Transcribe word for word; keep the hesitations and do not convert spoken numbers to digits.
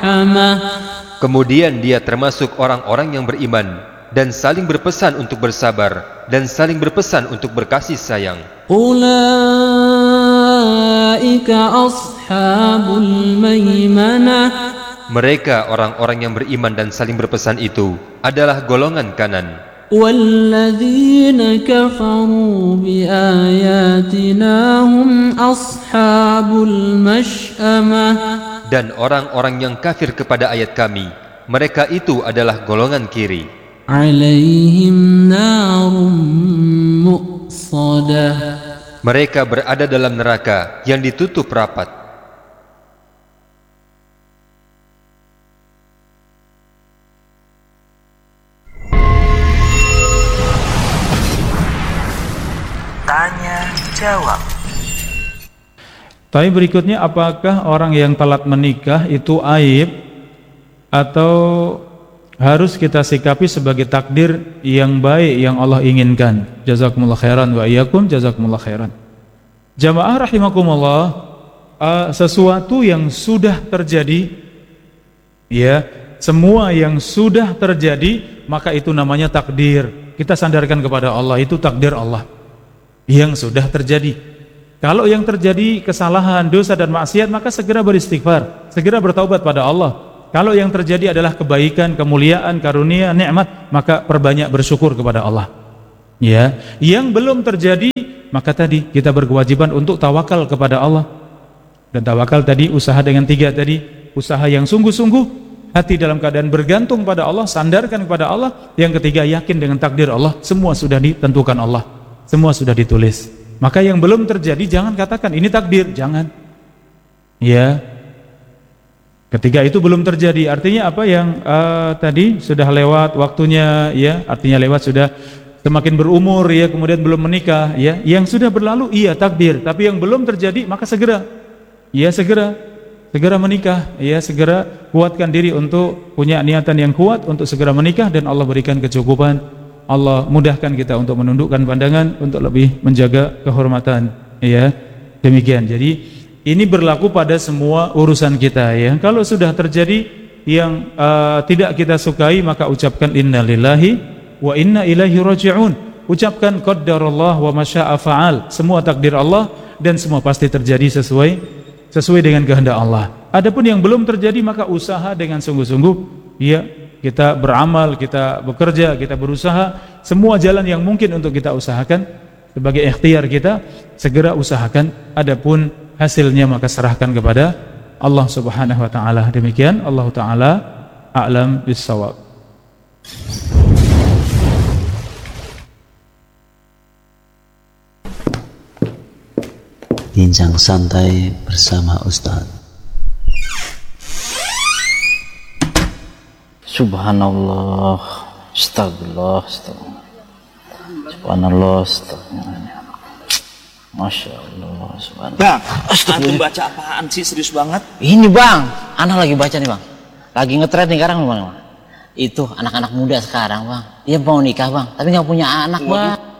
رحمة. Kemudian dia termasuk orang-orang yang beriman dan saling berpesan untuk bersabar dan saling berpesan untuk berkasih sayang. أولئك أصحاب الميمنة. Mereka orang-orang yang beriman dan saling berpesan itu adalah golongan kanan. والذين كفروا بآياتنا هم أصحاب المشأمة. Dan orang-orang yang kafir kepada ayat kami, mereka itu adalah golongan kiri. عليهم نار مؤصدة. Mereka berada dalam neraka yang ditutup rapat. Tanya jawab. Tapi berikutnya, apakah orang yang telat menikah itu aib atau harus kita sikapi sebagai takdir yang baik yang Allah inginkan? Jazakumullah khairan wa iyyakum jazakumullah khairan. Jamaah rahimakumullah, uh, sesuatu yang sudah terjadi, ya, semua yang sudah terjadi, maka itu namanya takdir. Kita sandarkan kepada Allah, itu takdir Allah yang sudah terjadi. Kalau yang terjadi kesalahan, dosa dan maksiat, maka segera beristighfar, segera bertaubat pada Allah. Kalau yang terjadi adalah kebaikan, kemuliaan, karunia, nikmat, maka perbanyak bersyukur kepada Allah. Ya, yang belum terjadi, maka tadi kita berkewajiban untuk tawakal kepada Allah. Dan tawakal tadi usaha dengan tiga tadi, usaha yang sungguh-sungguh, hati dalam keadaan bergantung pada Allah, sandarkan kepada Allah. Yang ketiga, yakin dengan takdir Allah, semua sudah ditentukan Allah, semua sudah ditulis. Maka yang belum terjadi jangan katakan ini takdir, jangan. Ya. Ketika itu belum terjadi, artinya apa yang uh, tadi sudah lewat waktunya, ya, artinya lewat sudah semakin berumur, ya, kemudian belum menikah, ya. Yang sudah berlalu iya takdir, tapi yang belum terjadi maka segera, ya, segera segera menikah, ya, segera kuatkan diri untuk punya niatan yang kuat untuk segera menikah dan Allah berikan kecukupan. Allah mudahkan kita untuk menundukkan pandangan, untuk lebih menjaga kehormatan, ya. Demikian. Jadi ini berlaku pada semua urusan kita, ya. Kalau sudah terjadi yang uh, tidak kita sukai, maka ucapkan innalillahi wa inna ilaihi raji'un. Ucapkan qaddarallah wa masya'a fa'al. Semua takdir Allah dan semua pasti terjadi sesuai sesuai dengan kehendak Allah. Adapun yang belum terjadi, maka usaha dengan sungguh-sungguh, ya. Kita beramal, kita bekerja, kita berusaha, semua jalan yang mungkin untuk kita usahakan sebagai ikhtiar kita, segera usahakan. Adapun hasilnya maka serahkan kepada Allah Subhanahu wa taala. Demikian, Allah taala a'lam bis-shawab. Bincang santai bersama Ustaz. Subhanallah, astagfirullah, astagfirullah, subhanallah, astagfirullah, masya Allah, subhanallah. Bang, antum baca apaan sih, serius banget? Ini bang, anak lagi baca nih bang, lagi ngetren nih sekarang bang. Itu anak-anak muda sekarang bang, dia mau nikah bang, tapi nggak punya anak bang.